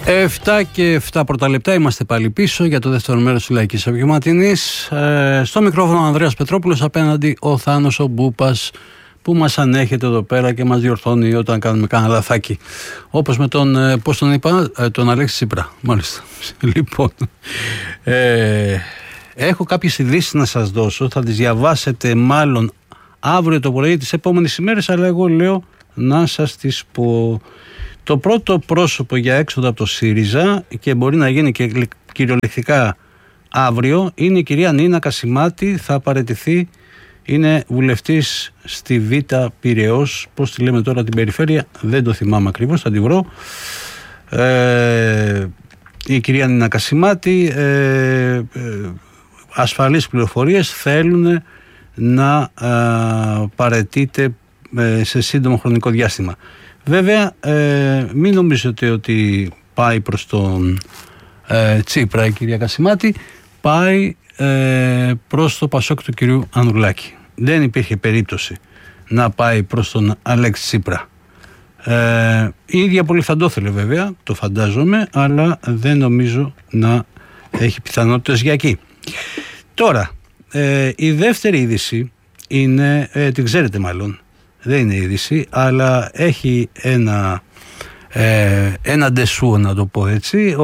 7 και 7 πρώτα λεπτά, είμαστε πάλι πίσω για το δεύτερο μέρος της Λαϊκής Απογευματινής. Στο μικρόφωνο ο Ανδρέας Πετρόπουλος, απέναντι ο Θάνος ο Μπούπας, που μας ανέχεται εδώ πέρα και μας διορθώνει όταν κάνουμε κανένα λαθάκι. Όπως με τον, πώς τον είπα, τον Αλέξη Τσίπρα. Μάλιστα. Λοιπόν, έχω κάποιες ειδήσεις να σας δώσω, θα τις διαβάσετε μάλλον αύριο το πρωί, τις επόμενες ημέρες, αλλά εγώ λέω να σας τις πω. Το πρώτο πρόσωπο για έξοδο από το ΣΥΡΙΖΑ, και μπορεί να γίνει και κυριολεκτικά αύριο, είναι η κυρία Νίνα Κασιμάτη. Θα παραιτηθεί, είναι βουλευτής στη Β' Πειραιώς, πώς τη λέμε τώρα την περιφέρεια, δεν το θυμάμαι ακριβώς, θα τη βρω. Η κυρία Νίνα Κασιμάτη, ασφαλείς πληροφορίες, θέλουν να παραιτείται σε σύντομο χρονικό διάστημα. Βέβαια, μην νομίζετε ότι πάει προς τον Τσίπρα η κυρία Κασιμάτη, πάει προς το Πασόκ του κυρίου Ανδρουλάκη. Δεν υπήρχε περίπτωση να πάει προς τον Αλέξη Τσίπρα. Η ίδια πολύ θα το ήθελε βέβαια, το φαντάζομαι, αλλά δεν νομίζω να έχει πιθανότητες για εκεί. Τώρα, η δεύτερη είδηση είναι, την ξέρετε μάλλον, δεν είναι είδηση, αλλά έχει ένα ντεσού, να το πω έτσι.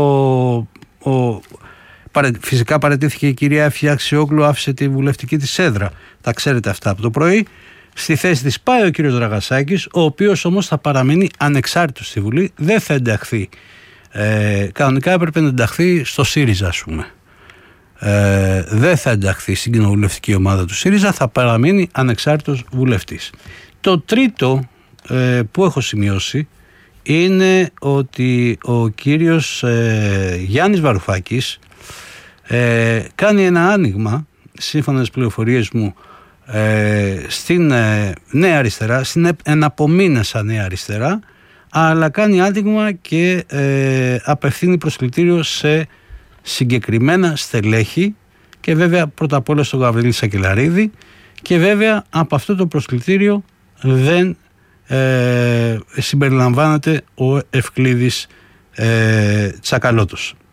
Φυσικά παραιτήθηκε η κυρία Εύφια Αξιόγλου, άφησε τη βουλευτική της έδρα. Τα ξέρετε αυτά από το πρωί. Στη θέση της πάει ο κύριος Δραγασάκης, ο οποίος όμως θα παραμείνει ανεξάρτητος στη Βουλή, δεν θα ενταχθεί. Κανονικά έπρεπε να ενταχθεί στο ΣΥΡΙΖΑ, ας πούμε. Δεν θα ενταχθεί στην κοινοβουλευτική ομάδα του ΣΥΡΙΖΑ, θα παραμείνει ανεξάρτητος βουλευτής. Το τρίτο που έχω σημειώσει είναι ότι ο κύριος Γιάννης Βαρουφάκης κάνει ένα άνοιγμα, σύμφωνα με τις πληροφορίες μου, στην Νέα Αριστερά, στην εναπομείνασα Νέα Αριστερά, αλλά κάνει άνοιγμα και απευθύνει προσκλητήριο σε συγκεκριμένα στελέχη, και βέβαια πρώτα απ' όλα στον Γαβρίλη Σακελαρίδη, και βέβαια από αυτό το προσκλητήριο δεν συμπεριλαμβάνεται ο Ευκλήδης Τσακαλώτος.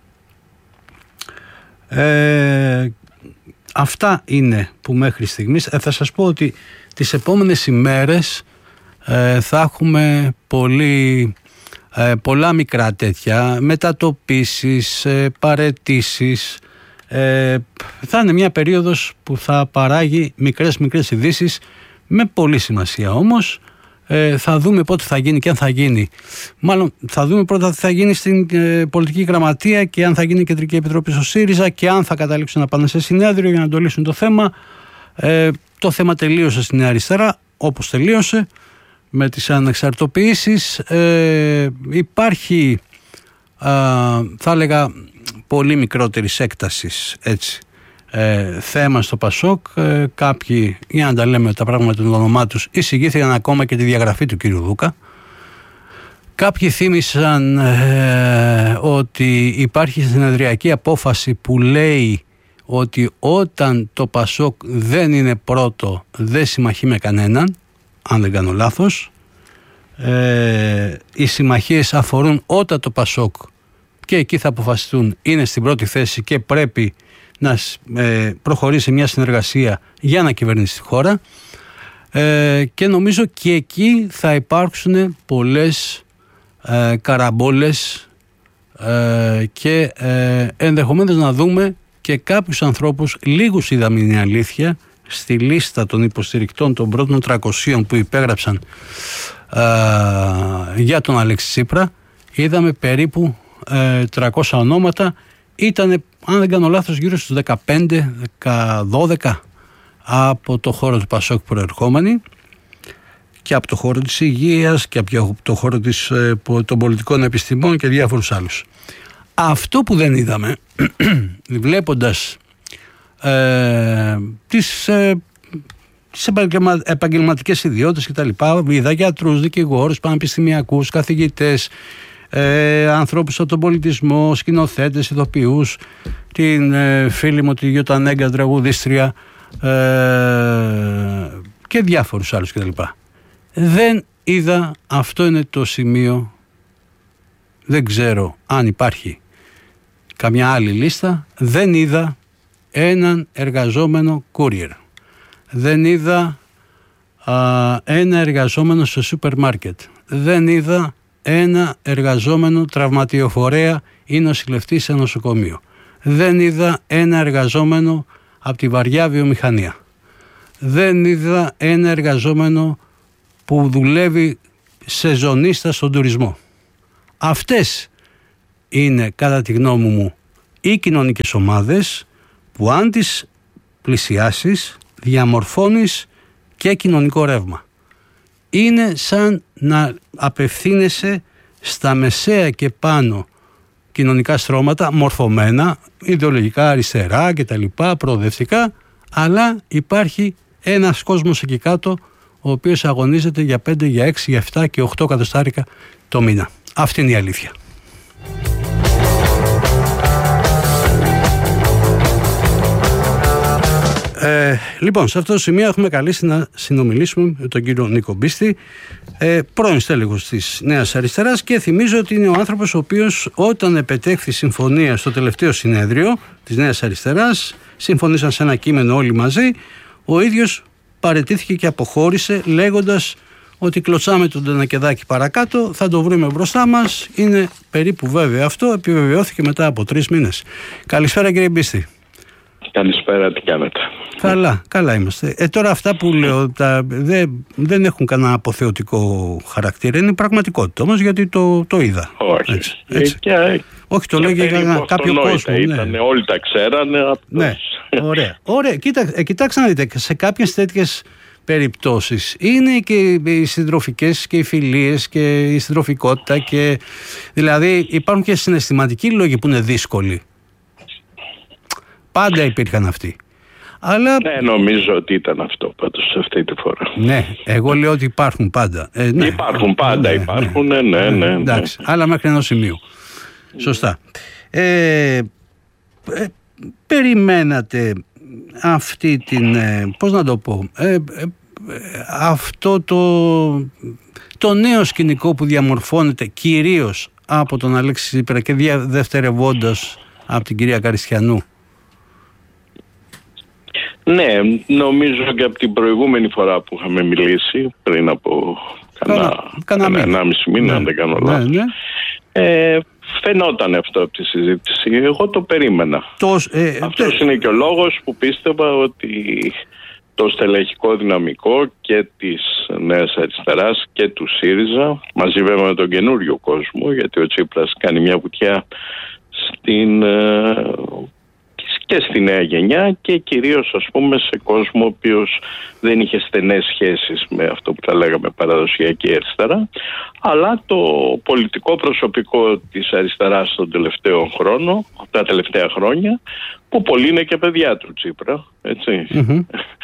Αυτά είναι που μέχρι στιγμής. Θα σας πω ότι τις επόμενες ημέρες θα έχουμε πολλά μικρά τέτοια μετατοπίσεις, παραιτήσεις. Θα είναι μια περίοδος που θα παράγει μικρές ειδήσεις με πολύ σημασία όμως. Θα δούμε πότε θα γίνει και αν θα γίνει. Μάλλον θα δούμε πρώτα τι θα γίνει στην πολιτική γραμματεία και αν θα γίνει η Κεντρική Επιτροπή στο ΣΥΡΙΖΑ και αν θα καταλήξουν να πάνε σε συνέδριο για να το λύσουν το θέμα. Το θέμα τελείωσε στην Νέα Αριστερά, όπως τελείωσε με τις ανεξαρτοποιήσεις. Υπάρχει, θα έλεγα, πολύ μικρότερης έκτασης, έτσι, θέμα στο Πασόκ. Κάποιοι, για να τα λέμε τα πράγματα των ονομά τους, εισηγήθηκαν ακόμα και τη διαγραφή του κύριου Δούκα. Κάποιοι θύμισαν ότι υπάρχει συνεδριακή απόφαση που λέει ότι όταν το Πασόκ δεν είναι πρώτο δεν συμμαχεί με κανέναν, αν δεν κάνω λάθος. Οι συμμαχίες αφορούν όταν το Πασόκ, και εκεί θα αποφασιστούν, είναι στην πρώτη θέση και πρέπει να προχωρήσει μια συνεργασία για να κυβερνήσει τη χώρα, και νομίζω και εκεί θα υπάρξουν πολλές καραμπόλες και ενδεχομένως να δούμε και κάποιους ανθρώπους, λίγους είδαμε, είναι αλήθεια, στη λίστα των υποστηρικτών των πρώτων 300 που υπέγραψαν για τον Αλέξη Τσίπρα. Είδαμε περίπου 300 ονόματα. Ήτανε, αν δεν κάνω λάθος, γύρω στους 15-12 από το χώρο του Πασόκ προερχόμενοι, και από το χώρο της υγείας και από το χώρο των πολιτικών επιστημών και διάφορους άλλους. Αυτό που δεν είδαμε βλέποντας τις επαγγελματικές ιδιότητες και τα λοιπά, είδα γιατρούς, δικηγόρους, πανεπιστημιακούς, καθηγητές, ανθρώπους από τον πολιτισμό, σκηνοθέτες, ηθοποιούς, την φίλη μου τη Γιώτα Νέγκα, τραγουδίστρια, και διάφορους άλλους κτλ. Δεν είδα, αυτό είναι το σημείο, δεν ξέρω αν υπάρχει καμιά άλλη λίστα, δεν είδα έναν εργαζόμενο courier. Δεν είδα ένα εργαζόμενο στο σούπερ μάρκετ. Δεν είδα ένα εργαζόμενο τραυματιοφορέα ή νοσηλευτή σε νοσοκομείο. Δεν είδα ένα εργαζόμενο από τη βαριά βιομηχανία. Δεν είδα ένα εργαζόμενο που δουλεύει σεζονίστα στον τουρισμό. Αυτές είναι, κατά τη γνώμη μου, οι κοινωνικές ομάδες που αν τις πλησιάσεις διαμορφώνεις και κοινωνικό ρεύμα. Είναι σαν να απευθύνεσαι στα μεσαία και πάνω κοινωνικά στρώματα, μορφωμένα, ιδεολογικά αριστερά και τα λοιπά, προοδευτικά, αλλά υπάρχει ένας κόσμος εκεί κάτω ο οποίος αγωνίζεται για 5, για 6, για 7 και 8 εκατοστάρικα το μήνα. Αυτή είναι η αλήθεια. Λοιπόν, σε αυτό το σημείο έχουμε καλέσει να συνομιλήσουμε με τον κύριο Νίκο Μπίστη, πρώην στέλεχος της Νέας Αριστεράς, και θυμίζω ότι είναι ο άνθρωπος ο οποίος όταν επετέχθη συμφωνία στο τελευταίο συνέδριο της Νέας Αριστεράς, συμφωνήσαν σε ένα κείμενο όλοι μαζί, ο ίδιος παραιτήθηκε και αποχώρησε λέγοντας ότι κλωτσάμε τον Τενακεδάκη παρακάτω, θα το βρούμε μπροστά μας. Είναι περίπου βέβαιο αυτό, επιβεβαιώθηκε μετά από 3 μήνες. Καλησπέρα κύριε Μπίστη. Καλησπέρα, τι κάνετε? Καλά είμαστε. Τώρα αυτά που λέω δεν έχουν κανένα αποθεωτικό χαρακτήρα, είναι πραγματικότητα όμως, γιατί το είδα. Όχι. Έτσι. Όχι, το λέω για κάποιο κόσμο. Ήταν, όλοι τα ξέρανε. Ναι, ωραία. Κοιτάξτε να δείτε, σε κάποιες τέτοιες περιπτώσεις είναι και οι συντροφικές και οι φιλίες και η συντροφικότητα, και δηλαδή υπάρχουν και συναισθηματικοί λόγοι που είναι δύσκολοι. Πάντα υπήρχαν αυτοί. Αλλά... Ναι, νομίζω ότι ήταν αυτό πάντως αυτή τη φορά. Ναι, εγώ λέω ότι υπάρχουν πάντα. Ναι. Υπάρχουν πάντα, ναι. Εντάξει, αλλά μέχρι ενός σημείου. Σωστά. Περιμένατε αυτή την, πώς να το πω, αυτό το νέο σκηνικό που διαμορφώνεται κυρίως από τον Αλέξη Τσίπρα και δευτερευόντας από την κυρία Καριστιανού? Ναι, νομίζω και από την προηγούμενη φορά που είχαμε μιλήσει, πριν από κανένα 1,5 μήνα, αν δεν κάνω λάθος. Ναι. Φαινόταν αυτό από τη συζήτηση. Εγώ το περίμενα. Αυτός είναι και ο λόγος που πίστευα ότι το στελεχικό δυναμικό και της Νέας Αριστεράς και του ΣΥΡΙΖΑ, μαζί βέβαια με τον καινούριο κόσμο, γιατί ο Τσίπρας κάνει μια βουτιά και στη νέα γενιά και κυρίως, ας πούμε, σε κόσμο ο οποίος δεν είχε στενές σχέσεις με αυτό που θα λέγαμε παραδοσιακή αριστερά, αλλά το πολιτικό προσωπικό της αριστεράς τον τελευταίο χρόνο, τα τελευταία χρόνια, που πολλοί είναι και παιδιά του Τσίπρα, έτσι. Mm-hmm.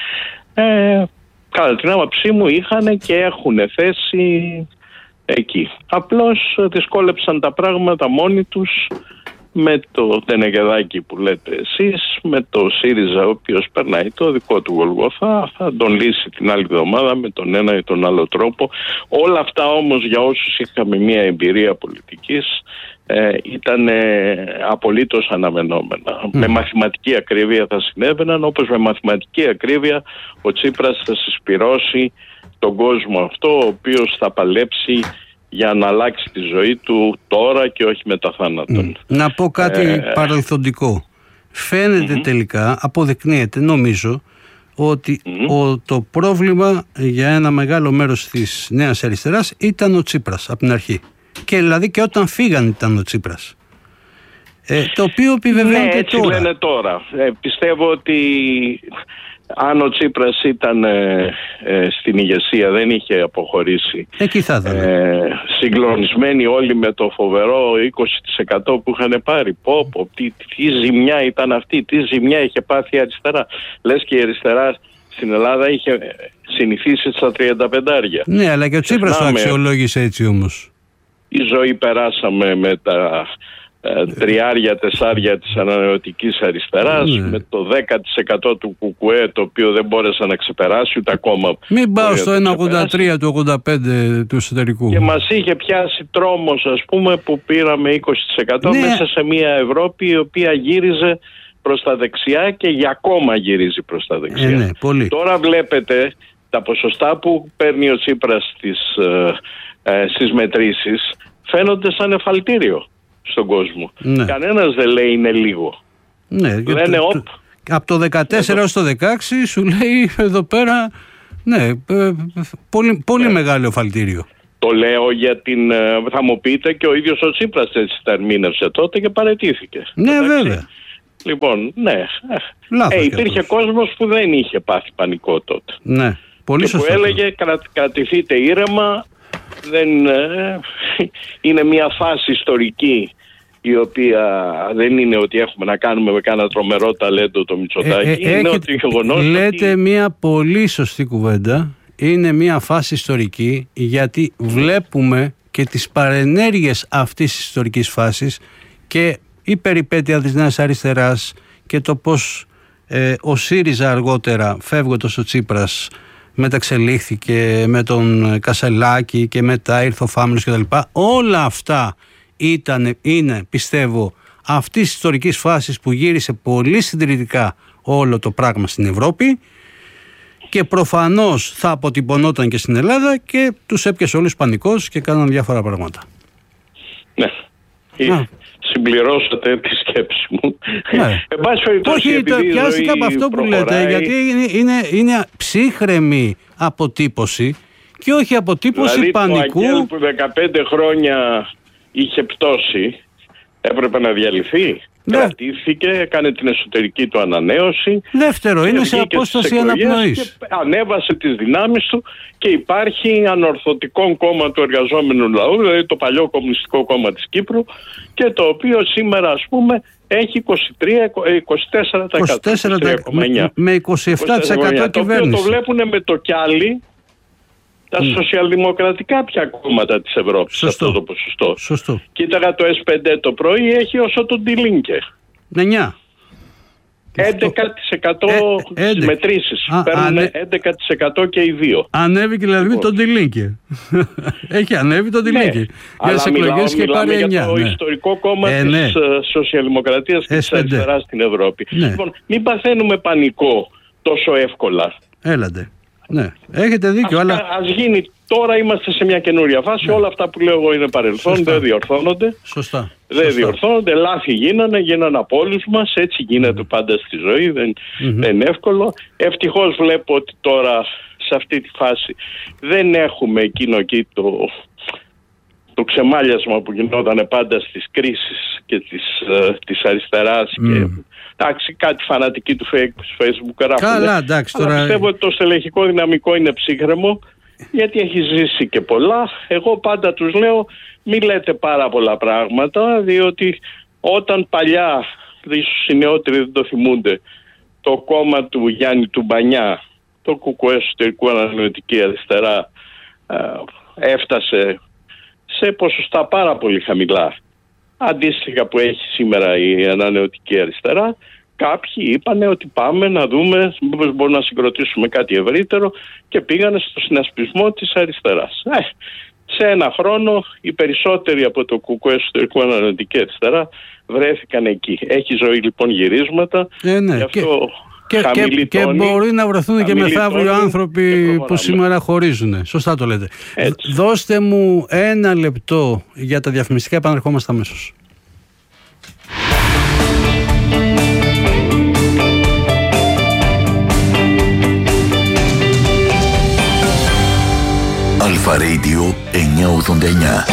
Κατά την άποψή μου είχαν και έχουν θέση εκεί. Απλώς δυσκόλεψαν τα πράγματα μόνοι τους, με το Τενεκεδάκι που λέτε εσείς, με το ΣΥΡΙΖΑ ο οποίος περνάει το δικό του Γολγοθά, θα τον λύσει την άλλη εβδομάδα με τον ένα ή τον άλλο τρόπο. Όλα αυτά όμως, για όσους είχαμε μια εμπειρία πολιτικής, ήταν απολύτως αναμενόμενα. Με μαθηματική ακρίβεια θα συνέβαιναν, όπως με μαθηματική ακρίβεια ο Τσίπρας θα συσπυρώσει τον κόσμο αυτό, ο οποίος θα παλέψει για να αλλάξει τη ζωή του τώρα και όχι μετά θάνατον. Να πω κάτι παρελθοντικό. Φαίνεται τελικά, αποδεικνύεται νομίζω, ότι το πρόβλημα για ένα μεγάλο μέρος της Νέας Αριστεράς ήταν ο Τσίπρας από την αρχή. Και δηλαδή και όταν φύγαν ήταν ο Τσίπρας. Το οποίο επιβεβαιώνεται έτσι τώρα. Λένε τώρα. Πιστεύω ότι αν ο Τσίπρας ήταν στην ηγεσία, δεν είχε αποχωρήσει. Εκεί θα ήταν. Συγκλονισμένοι όλοι με το φοβερό 20% που είχαν πάρει. Τι ζημιά ήταν αυτή, τι ζημιά είχε πάθει η αριστερά. Λες και η αριστερά στην Ελλάδα είχε συνηθίσει στα 35. Ναι, αλλά και ο Τσίπρας το αξιολόγησε έτσι όμως. Η ζωή περάσαμε με τα τεσσάρια της ανανεωτικής αριστεράς, με το 10% του ΚΚΕ, το οποίο δεν μπόρεσε να ξεπεράσει ούτε ακόμα. Μην πάω στο 1,83 του 85 του εσωτερικού. Και μας είχε πιάσει τρόμος, ας πούμε, που πήραμε 20% μέσα σε μια Ευρώπη η οποία γύριζε προς τα δεξιά και για ακόμα γυρίζει προς τα δεξιά. Πολύ. Τώρα βλέπετε τα ποσοστά που παίρνει ο Τσίπρας στις μετρήσεις φαίνονται σαν εφαλτήριο στον κόσμο. Κανένας δεν λέει είναι λίγο. Λένε από το 14 έως το 16 σου λέει εδώ πέρα πολύ μεγάλο εφαλτήριο. Το λέω γιατί θα μου πείτε και ο ίδιος ο Τσίπρας έτσι τα ερμήνευσε τότε και παραιτήθηκε. Βέβαια. Λοιπόν, υπήρχε κόσμος που δεν είχε πάθει πανικό τότε. Πολύ και σωστό. Που έλεγε κρατηθείτε ήρεμα, είναι μια φάση ιστορική η οποία δεν είναι ότι έχουμε να κάνουμε με κάνα τρομερό ταλέντο το Μητσοτάκη. Είναι ότι λέτε μια πολύ σωστή κουβέντα. Είναι μια φάση ιστορική, γιατί βλέπουμε και τις παρενέργειες αυτής της ιστορικής φάσης και η περιπέτεια της Νέας Αριστεράς και το πώς ο ΣΥΡΙΖΑ αργότερα, φεύγοντας ο Τσίπρας, μεταξελίχθηκε με τον Κασελάκη και μετά ήρθε ο Φάμελος κτλ. Όλα αυτά είναι, πιστεύω, αυτής της ιστορικής φάσης που γύρισε πολύ συντηρητικά όλο το πράγμα στην Ευρώπη και προφανώς θα αποτυπωνόταν και στην Ελλάδα και τους έπιασε όλους πανικός και κάναν διάφορα πράγματα. Ναι. Συμπληρώσατε τη σκέψη μου. Όχι, το πιάστηκα από αυτό που λέτε, γιατί είναι ψύχρεμη αποτύπωση και όχι αποτύπωση πανικού. Το ΑΚΕΛ που 15 χρόνια είχε πτώσει έπρεπε να διαλυθεί. Κρατήθηκε, έκανε την εσωτερική του ανανέωση. Δεύτερο, είναι σε απόσταση αναπνοής. Ανέβασε τις δυνάμεις του και υπάρχει ανορθωτικό κόμμα του εργαζόμενου λαού, δηλαδή το παλιό Κομμουνιστικό Κόμμα της Κύπρου, και το οποίο σήμερα, ας πούμε, έχει 24%. Με 27% κυβέρνηση. Το οποίο το βλέπουν με το κιάλι τα σοσιαλδημοκρατικά πια κόμματα της Ευρώπης. Αυτό το ποσοστό. Σωστό. Κοίταγα το S5 το πρωί, έχει όσο τον Τιλίνκε. 9. 11% στις μετρήσεις. Παίρνουν 11% και οι δύο. Ανέβηκε δηλαδή τον Τιλίνκε. Έχει ανέβει τον Τιλίνκε. Για τις εκλογές και πάρει 9. Για το ιστορικό κόμμα της σοσιαλδημοκρατίας και της αριστεράς στην Ευρώπη. Λοιπόν, μην παθαίνουμε πανικό τόσο εύκολα. Έλατε. Ναι, έχετε δίκιο. Ας γίνει, τώρα είμαστε σε μια καινούρια φάση. Όλα αυτά που λέω εγώ είναι παρελθόν. Δεν διορθώνονται. Σωστά. Δεν διορθώνονται. Λάθη γίνανε από όλους μας. Έτσι γίνεται πάντα στη ζωή. Δεν είναι εύκολο. Ευτυχώς βλέπω ότι τώρα σε αυτή τη φάση δεν έχουμε εκείνο εκεί το ξεμάλιασμα που γινόταν πάντα στις κρίσεις και της αριστεράς και εντάξει, κάτι φανατικοί του Facebook γράφουν. Καλά, εντάξει, τώρα... Πιστεύω ότι το στελεχικό δυναμικό είναι ψύχρεμο, γιατί έχει ζήσει και πολλά. Εγώ πάντα τους λέω μην λέτε πάρα πολλά πράγματα, διότι όταν παλιά, ίσως οι νεότεροι δεν το θυμούνται, το κόμμα του Γιάννη του Μπανιά, το ΚΚΕ εσωτερικού ανανεωτική αριστερά, έφτασε σε ποσοστά πάρα πολύ χαμηλά, αντίστοιχα που έχει σήμερα η ανανεωτική αριστερά, κάποιοι είπανε ότι πάμε να δούμε μήπως μπορούμε να συγκροτήσουμε κάτι ευρύτερο και πήγανε στο συνασπισμό της αριστεράς. Σε ένα χρόνο οι περισσότεροι από το ΚΚΕ εσωτερικού ανανεωτική αριστερά βρέθηκαν εκεί. Έχει ζωή λοιπόν γυρίσματα. Ναι. Γι' αυτό και μπορεί να βρεθούν και μεθαύριο άνθρωποι που σήμερα χωρίζουν. Σωστά το λέτε. Δώστε μου 1 λεπτό για τα διαφημιστικά, επαναρχόμαστε αμέσως. Αλφα Radio 989.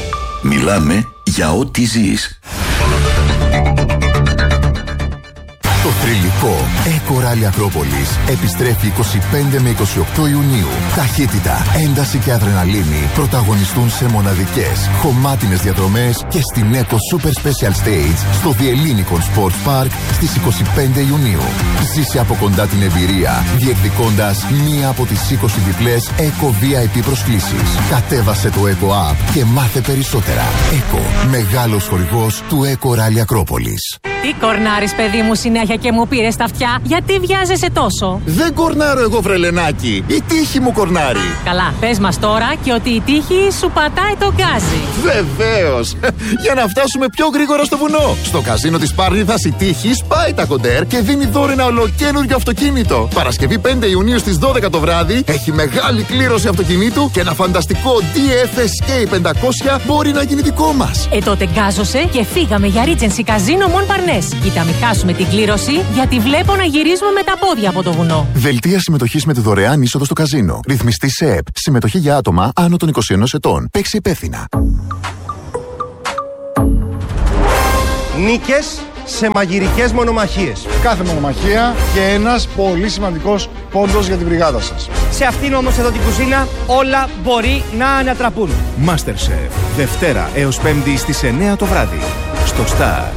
Μιλάμε για ό,τι ζεις. Το θρυλικό Eco Rally Ακρόπολης επιστρέφει 25 με 28 Ιουνίου. Ταχύτητα, ένταση και αδρεναλίνη πρωταγωνιστούν σε μοναδικές, χωμάτινες διαδρομές και στην Eco Super Special Stage στο The Ellinikon Sports Park στις 25 Ιουνίου. Ζήσε από κοντά την εμπειρία, διεκδικώντας μία από τις 20 διπλές Eco VIP προσκλήσεις. Κατέβασε το Eco App και μάθε περισσότερα. Eco, μεγάλος χορηγός του Eco Rally Ακρόπολης. Τι κορνάρεις, παιδί μου, συνέχεια και μου πήρες τα αυτιά? Γιατί βιάζεσαι τόσο? Δεν κορνάρω εγώ, βρελενάκι. Η τύχη μου κορνάρει. Καλά, πες μας τώρα και ότι η τύχη σου πατάει το γκάζι. Βεβαίως. Για να φτάσουμε πιο γρήγορα στο βουνό. Στο καζίνο της Πάρνηθας η τύχη σπάει τα κοντέρ και δίνει δώρο ένα ολοκαίνουργιο αυτοκίνητο. Παρασκευή 5 Ιουνίου στις 12 το βράδυ έχει μεγάλη κλήρωση αυτοκινήτου και ένα φανταστικό DF Escape 500 μπορεί να γίνει δικό μας. Τότε γκάζωσε και φύγαμε για Regency Casino Mon Parnasse. Κοίτα, μην χάσουμε την κλήρωση, γιατί βλέπω να γυρίζουμε με τα πόδια από το βουνό. Δελτία συμμετοχής με τη δωρεάν είσοδο στο καζίνο. Ρυθμιστή σε ΕΠ. Συμμετοχή για άτομα άνω των 21 ετών. Παίξει υπεύθυνα. Νίκες σε μαγειρικές μονομαχίες. Κάθε μονομαχία και ένας πολύ σημαντικός πόντος για την μπριγάδα σας. Σε αυτήν όμως εδώ την κουζίνα όλα μπορεί να ανατραπούν. MasterChef. Δευτέρα έως Πέμπτη στις 9 το βράδυ. Στο Star.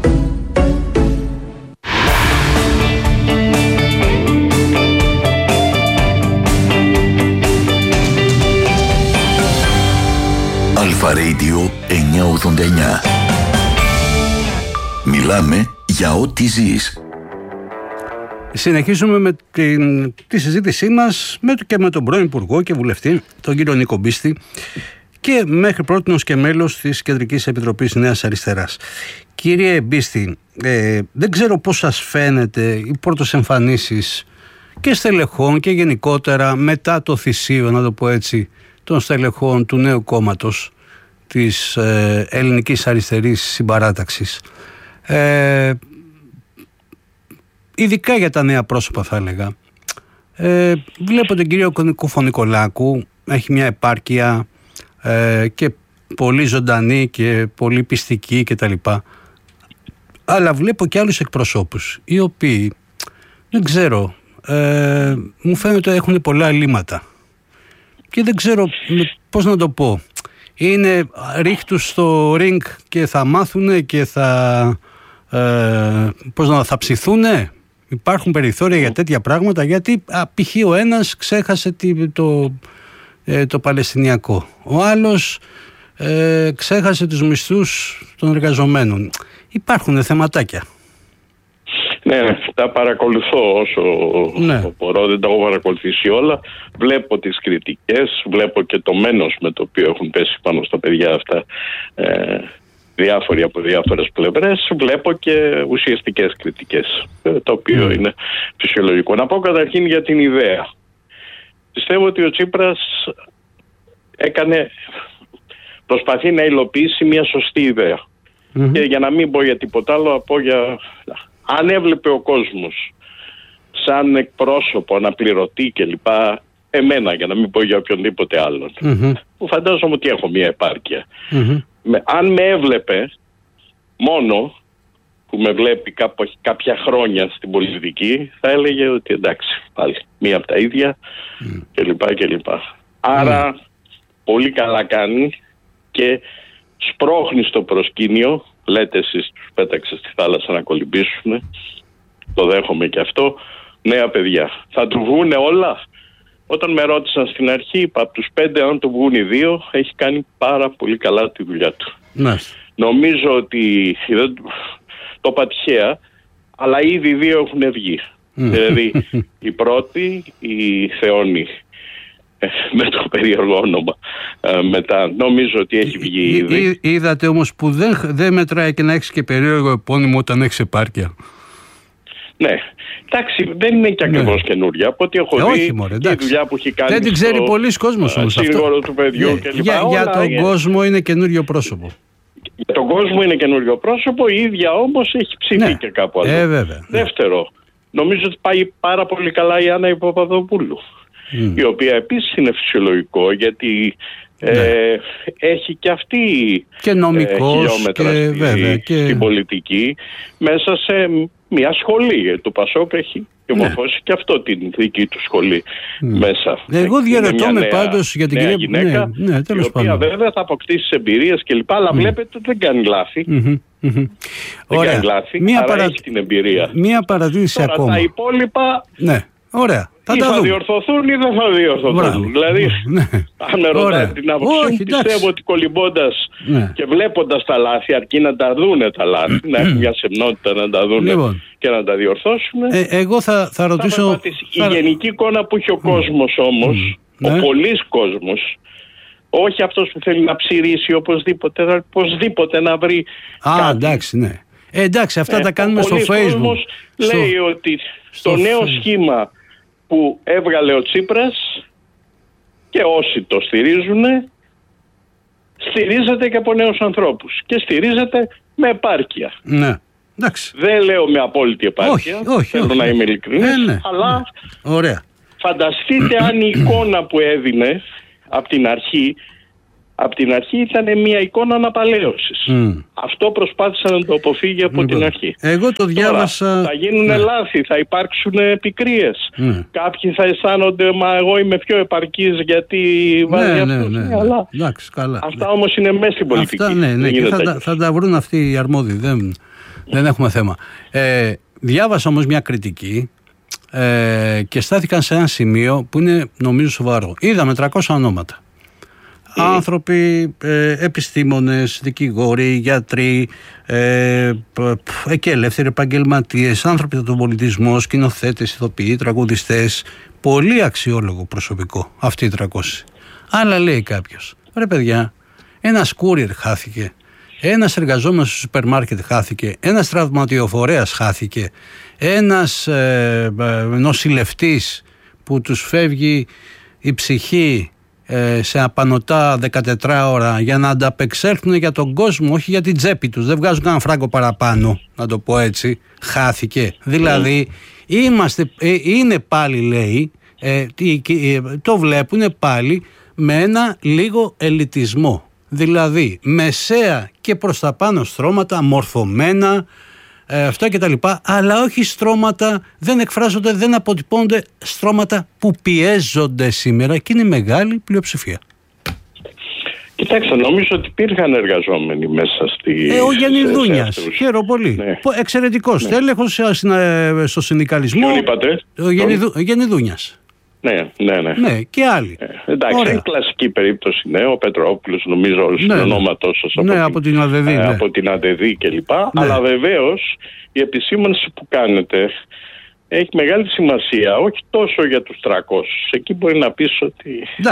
Αλφα Radio 989. Μιλάμε για ό,τι ζεις. Συνεχίζουμε με τη συζήτησή μας και με τον πρώην Υπουργό και Βουλευτή, τον κύριο Νίκο Μπίστη, και μέχρι πρότινος και μέλος της Κεντρικής Επιτροπής Νέας Αριστεράς. Κύριε Μπίστη, δεν ξέρω πώς σας φαίνεται οι πρώτες εμφανίσεις και στελεχών και γενικότερα μετά το θυσίο, να το πω έτσι, των στελεχών του νέου κόμματος της Ελληνικής Αριστερής Συμπαράταξης. Ειδικά για τα νέα πρόσωπα θα έλεγα. Βλέπω τον κύριο Κουφωνικολάκου, έχει μια επάρκεια και πολύ ζωντανή και πολύ πιστική κτλ. Αλλά βλέπω και άλλους εκπροσώπους οι οποίοι δεν ξέρω, μου φαίνεται ότι έχουν πολλά ελλείμματα και δεν ξέρω πώς να το πω. Είναι ρίχτους στο ring και θα μάθουνε και θα ψηθούνε. Υπάρχουν περιθώρια για τέτοια πράγματα, γιατί π.χ. ο ένας ξέχασε το Παλαιστινιακό, ο άλλος ξέχασε τους μισθούς των εργαζομένων. Υπάρχουν θεματάκια. Ναι, τα παρακολουθώ όσο μπορώ, δεν τα έχω παρακολουθήσει όλα. Βλέπω τις κριτικές, βλέπω και το μένος με το οποίο έχουν πέσει πάνω στα παιδιά αυτά διάφοροι από διάφορες πλευρές. Βλέπω και ουσιαστικές κριτικές, το οποίο είναι φυσιολογικό. Να πω καταρχήν για την ιδέα. Πιστεύω ότι ο Τσίπρας προσπαθεί να υλοποιήσει μια σωστή ιδέα. Και για να μην πω για τίποτα άλλο, αν έβλεπε ο κόσμος σαν εκπρόσωπο, αναπληρωτή κλπ, εμένα, για να μην πω για οποιονδήποτε άλλον, που φαντάζομαι ότι έχω μια επάρκεια, αν με έβλεπε μόνο, που με βλέπει κάποια χρόνια στην πολιτική, θα έλεγε ότι εντάξει, πάλι μία από τα ίδια κλπ. Άρα πολύ καλά κάνει και σπρώχνει στο προσκήνιο. Λέτε εσείς τους πέταξε στη θάλασσα να κολυμπήσουν, το δέχομαι και αυτό, νέα παιδιά. Θα του βγούνε όλα? Όταν με ρώτησαν στην αρχή, είπα από τους 5 αν του βγουν οι 2, έχει κάνει πάρα πολύ καλά τη δουλειά του. Νομίζω ότι το είπα τυχαία, αλλά ήδη 2 έχουν βγει. Δηλαδή η πρώτη, η Θεόνη, με το περίεργο όνομα μετά, νομίζω ότι έχει βγει ήδη. Είδατε όμως που δεν μετράει και να έχεις και περίεργο επώνυμο όταν έχεις επάρκεια. Ναι, εντάξει, δεν είναι και ακριβώς καινούρια. Από ό,τι έχω δει, η δουλειά που έχει κάνει. Δεν την ξέρει πολλοί κόσμος όμως. Σύγωρο του παιδιού κλπ. Για τον κόσμο είναι καινούριο πρόσωπο. Για τον κόσμο είναι καινούριο πρόσωπο, η ίδια όμως έχει ψηφίσει και κάπου αλλού. Δεύτερο, νομίζω ότι πάει πάρα πολύ καλά η Άννα Παπαδοπούλου. Η οποία επίσης είναι φυσιολογικό, γιατί Έχει και αυτή και νομικός χιλιόμετρα στην πολιτική, μέσα σε μια σχολή. Το Πασόκ έχει μορφώσει και αυτό την δική του σχολή μέσα. Εγώ διαρωτώ με πάντως για την κυρία γυναίκα, η οποία βέβαια θα αποκτήσει εμπειρίες κλπ. Αλλά βλέπετε ότι δεν κάνει λάθη. Δεν κάνει λάθη, άρα έχει την εμπειρία. Μία παρατήρηση τώρα, ακόμα. Τα υπόλοιπα... Ωραία. Θα διορθωθούν ή δεν θα διορθωθούν. Δηλαδή, αν με ρωτάτε την άποψή μου, πιστεύω ότι κολυμπώντας και βλέποντας τα λάθη, αρκεί να τα δούνε τα λάθη, να έχουν μια σεμνότητα να τα δούνε και να τα διορθώσουν. Εγώ θα ρωτήσω... Η γενική εικόνα που έχει ο κόσμος όμως, ο πολλής κόσμος, όχι αυτός που θέλει να ψηρίσει οπωσδήποτε να βρει κάτι. Εντάξει, ναι. Εντάξει, αυτά τα κάνουμε στο Facebook. Ο κόσμος λέει ότι στο νέο σχήμα που έβγαλε ο Τσίπρας, και όσοι το στηρίζουν, στηρίζεται και από νέους ανθρώπους και στηρίζεται με επάρκεια. Ναι. Εντάξει. Δεν λέω με απόλυτη επάρκεια, θέλω να είμαι ειλικρινής, αλλά ωραία. Φανταστείτε αν η εικόνα που έδινε από την αρχή ήταν μια εικόνα αναπαλαίωσης. Αυτό προσπάθησε να το αποφύγει από την αρχή. Εγώ το διάβασα... Τώρα, θα γίνουν λάθη, θα υπάρξουν πικρίες. Κάποιοι θα αισθάνονται, μα εγώ είμαι πιο επαρκής γιατί βάζει αυτός. Αλλά εντάξει, καλά. αυτά όμως είναι μέσα στην πολιτική. Αυτά, και θα τα βρουν αυτοί οι αρμόδιοι. Δεν έχουμε θέμα. Διάβασα όμως μια κριτική και στάθηκαν σε ένα σημείο που είναι νομίζω σοβαρό. Είδαμε 300 ονόματα. Άνθρωποι, επιστήμονες, δικηγόροι, γιατροί και ελεύθεροι επαγγελματίες, άνθρωποι από τον πολιτισμό, σκηνοθέτες, ηθοποιοί, τραγουδιστές. Πολύ αξιόλογο προσωπικό αυτοί οι 300. Αλλά λέει κάποιος, ρε παιδιά, ένας courier χάθηκε, ένας εργαζόμενος στο σούπερ μάρκετ χάθηκε, ένας τραυματιοφορέας χάθηκε, ένας νοσηλευτής που τους φεύγει η ψυχή σε απανωτά 14 ώρα για να ανταπεξέλθουν για τον κόσμο, όχι για την τσέπη τους, δεν βγάζουν κανένα φράγκο παραπάνω, να το πω έτσι, χάθηκε. Δηλαδή είναι πάλι, λέει, το βλέπουν πάλι με ένα λίγο ελιτισμό, δηλαδή μεσαία και προς τα πάνω στρώματα, μορφωμένα, αυτά και τα λοιπά, αλλά όχι στρώματα, δεν εκφράζονται, δεν αποτυπώνονται στρώματα που πιέζονται σήμερα και είναι μεγάλη πλειοψηφία. Κοιτάξτε, νομίζω ότι υπήρχαν εργαζόμενοι μέσα ο Γεννηδούνιας, χαίρομαι πολύ. Εξαιρετικός τέλεχος στο συνδικαλισμό. Ποιον είπατε? Ο Γεννηδούνιας. Ναι, και άλλοι. Εντάξει, είναι κλασική περίπτωση, ο Πετρόπουλος, νομίζω όλους τον ονόματός σας από την ΑΔΔ, από την ΑΔΔ κλπ. Αλλά βεβαίως η επισήμανση που κάνετε έχει μεγάλη σημασία, όχι τόσο για τους 300. Εκεί μπορεί να πεις ότι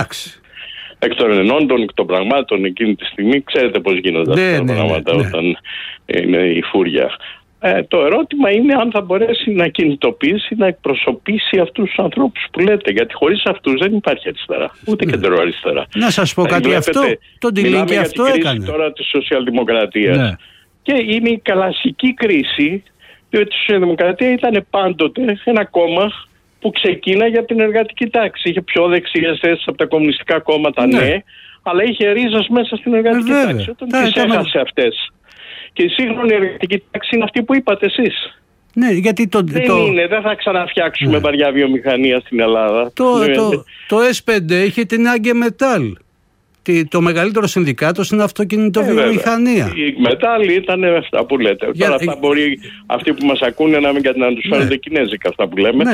εκ των ενόντων, εκ των πραγμάτων εκείνη τη στιγμή, ξέρετε πώς γίνονται αυτά τα πράγματα όταν είναι η φούρια. Το ερώτημα είναι αν θα μπορέσει να κινητοποιήσει, να εκπροσωπήσει αυτούς τους ανθρώπους που λέτε. Γιατί χωρίς αυτούς δεν υπάρχει αριστερά, ούτε κεντροαριστερά. Να σας πω κάτι, αυτό το Τιλίνκι αυτό έκανε. Μιλάμε για την κρίση τώρα της σοσιαλδημοκρατίας. Και είναι η κλασική κρίση, διότι η σοσιαλδημοκρατία ήταν πάντοτε ένα κόμμα που ξεκίναγε από την εργατική τάξη. Είχε πιο δεξιές θέσεις από τα κομμουνιστικά κόμματα, αλλά είχε ρίζες μέσα στην εργατική τάξη. Όταν τις έχασε αυτές. Και η σύγχρονη εργατική τάξη είναι αυτή που είπατε εσείς. Ναι, γιατί δεν θα ξαναφτιάξουμε βαριά βιομηχανία στην Ελλάδα. Το S5 είχε την Άγκε Μετάλ. Το μεγαλύτερο συνδικάτο στην αυτοκινητοβιομηχανία. Η Μετάλ ήταν αυτά που λέτε. Τώρα αυτά μπορεί αυτοί που μας ακούνε να μην τους φαίνονται κινέζικα αυτά που λέμε.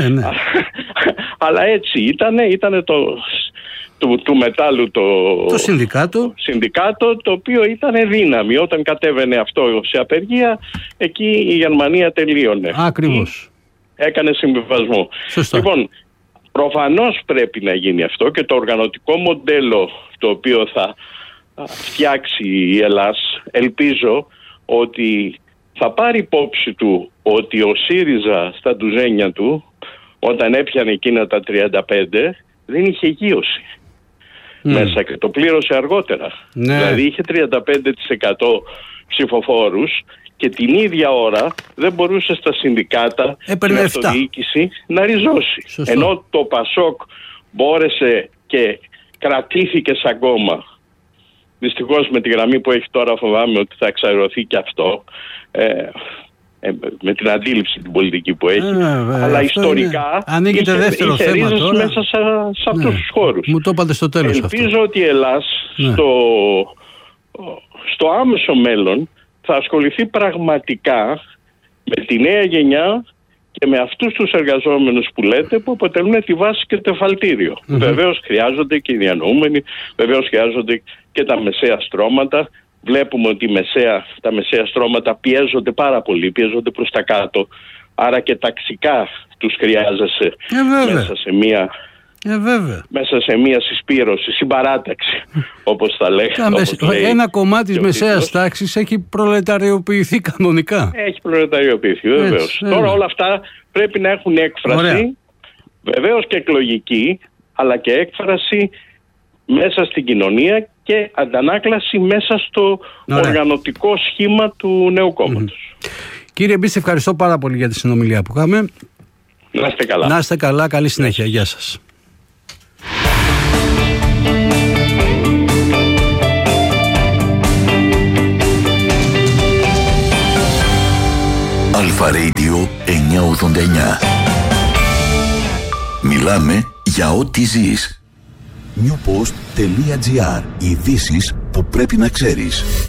Αλλά έτσι ήταν του μετάλλου το συνδικάτο, το οποίο ήταν δύναμη. Όταν κατέβαινε αυτό σε απεργία, εκεί η Γερμανία τελείωνε. Ακριβώς. Έκανε συμβιβασμό. Σωστά. Λοιπόν, προφανώς πρέπει να γίνει αυτό και το οργανωτικό μοντέλο το οποίο θα φτιάξει η Ελλάς, ελπίζω ότι θα πάρει υπόψη του ότι ο ΣΥΡΙΖΑ στα ντουζένια του, όταν έπιανε εκείνα τα 35, δεν είχε γείωση μέσα και το πλήρωσε αργότερα. Δηλαδή είχε 35% ψηφοφόρους και την ίδια ώρα δεν μπορούσε στα συνδικάτα την αυτοδιοίκηση να ριζώσει. Ενώ το Πασόκ μπόρεσε και κρατήθηκε σαν κόμμα Δυστυχώς με τη γραμμή που έχει τώρα φοβάμαι ότι θα εξαερωθεί και αυτό. Με την αντίληψη την πολιτική που έχει, αλλά ιστορικά ανοίγεται δεύτερο θέμα τώρα. Μέσα σε αυτούς τους χώρους. Μου το είπατε στο τέλος. Ελπίζω αυτό. ότι η Ελλάς στο άμεσο μέλλον θα ασχοληθεί πραγματικά με τη νέα γενιά και με αυτούς τους εργαζόμενους που λέτε, που αποτελούν τη βάση και το εφαλτήριο. Βεβαίως χρειάζονται και οι διανοούμενοι, βεβαίως χρειάζονται και τα μεσαία στρώματα. Βλέπουμε ότι τα μεσαία στρώματα πιέζονται πάρα πολύ, πιέζονται προς τα κάτω. Άρα και ταξικά τους χρειάζεσαι μέσα σε μία συσπήρωση, συμπαράταξη, όπως θα λέγαμε. Ένα κομμάτι της μεσαίας τάξης έχει προλεταριοποιηθεί κανονικά. Έχει προλεταριοποιηθεί, βεβαίως. Τώρα όλα αυτά πρέπει να έχουν έκφραση, βεβαίως και εκλογική, αλλά και έκφραση μέσα στην κοινωνία και αντανάκλαση μέσα στο οργανωτικό σχήμα του νέου κόμματος. Κύριε Μπίστη, ευχαριστώ πάρα πολύ για τη συνομιλία που είχαμε. Να είστε καλά. Να είστε καλά, καλή συνέχεια. Γεια σας. Αλφα Radio 989. Μιλάμε για ό,τι ζεις. Newpost.gr. Ειδήσεις που πρέπει να ξέρεις.